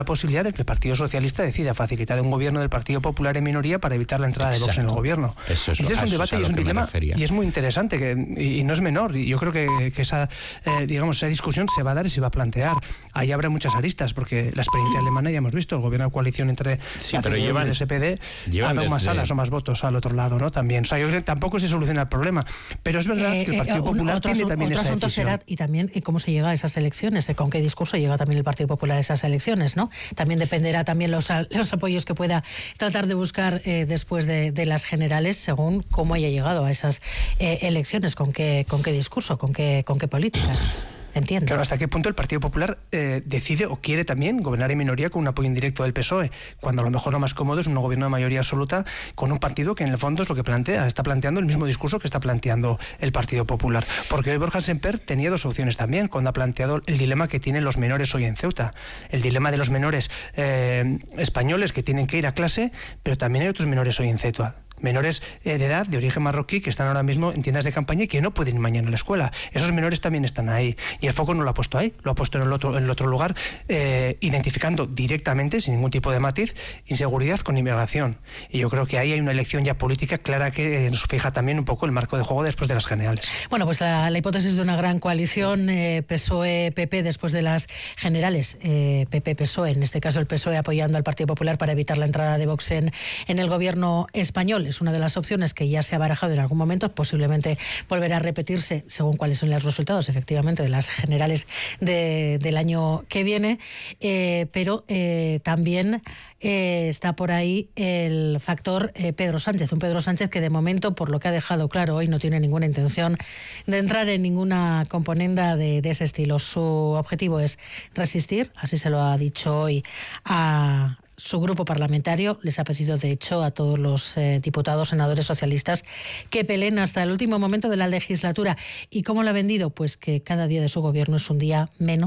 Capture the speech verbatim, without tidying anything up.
la posibilidad de que el Partido Socialista decida facilitar un gobierno del Partido Popular en minoría para evitar la entrada Exacto. de Vox en el gobierno. Eso es, Ese es un debate y es un dilema y es muy interesante que, y, y no es menor. Y yo creo que, que esa, eh, digamos, esa discusión se va a dar y se va a plantear. Ahí habrá muchas aristas porque la experiencia alemana ya hemos visto, el gobierno de coalición entre sí, la pero C D U llevan, y el S P D ha dado más desde... alas o más votos al otro lado, ¿no? También. O sea, yo creo que tampoco se soluciona el problema. Pero es verdad eh, que el Partido eh, Popular otro, tiene también otro esa asunto decisión. Será, y también y cómo se llega a esas elecciones, eh, con qué discurso llega también el Partido Popular a esas elecciones, ¿no? También dependerá también los, los apoyos que pueda tratar de buscar eh, después de, de las generales, según cómo haya llegado a esas eh, elecciones, con qué, con qué discurso, con qué, con qué políticas. Entiendo. Claro, hasta qué punto el Partido Popular eh, decide o quiere también gobernar en minoría con un apoyo indirecto del P S O E, cuando a lo mejor lo más cómodo es un gobierno de mayoría absoluta con un partido que en el fondo es lo que plantea, está planteando el mismo discurso que está planteando el Partido Popular. Porque hoy Borja Semper tenía dos opciones también, cuando ha planteado el dilema que tienen los menores hoy en Ceuta. El dilema de los menores eh, españoles que tienen que ir a clase, pero también hay otros menores hoy en Ceuta. Menores eh, de edad, de origen marroquí, que están ahora mismo en tiendas de campaña y que no pueden ir mañana a la escuela. Esos menores también están ahí. Y el foco no lo ha puesto ahí, lo ha puesto en el otro, en el otro lugar, eh, identificando directamente, sin ningún tipo de matiz, inseguridad con inmigración. Y yo creo que ahí hay una elección ya política clara que eh, nos fija también un poco el marco de juego después de las generales. Bueno, pues la, la hipótesis de una gran coalición eh, P S O E-P P después de las generales, eh, P P-P S O E, en este caso el P S O E apoyando al Partido Popular para evitar la entrada de Vox en, en el gobierno español. Es una de las opciones que ya se ha barajado en algún momento, posiblemente volverá a repetirse según cuáles son los resultados, efectivamente, de las generales de, del año que viene, eh, pero eh, también eh, está por ahí el factor eh, Pedro Sánchez, un Pedro Sánchez que de momento, por lo que ha dejado claro hoy, no tiene ninguna intención de entrar en ninguna componenda de, de ese estilo. Su objetivo es resistir, así se lo ha dicho hoy a su grupo parlamentario. Les ha pedido, de hecho, a todos los eh, diputados, senadores socialistas que peleen hasta el último momento de la legislatura. ¿Y cómo lo ha vendido? Pues que cada día de su gobierno es un día menos